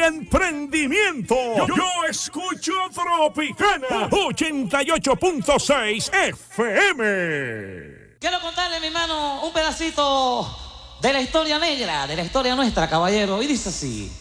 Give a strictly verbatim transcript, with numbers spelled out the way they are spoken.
emprendimiento. Yo, yo escucho Tropicana ochenta y ocho punto seis F M. Quiero contarle, mi hermano, un pedacito de la historia negra, de la historia nuestra, caballero. Y dice así.